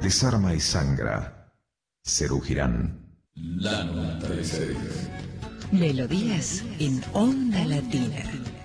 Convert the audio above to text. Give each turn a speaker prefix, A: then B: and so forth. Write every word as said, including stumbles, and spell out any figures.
A: desarma y sangra. Serú Girán.
B: La noventa y seis.
C: Melodías en Onda Latina.